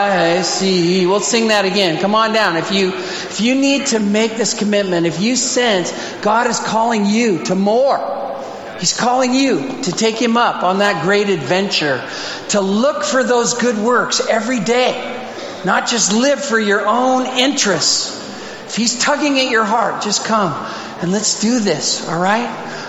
I see. We'll sing that again. Come on down. If you need to make this commitment, if you sense God is calling you to more, He's calling you to take Him up on that great adventure, to look for those good works every day, not just live for your own interests. If He's tugging at your heart, just come and let's do this, all right?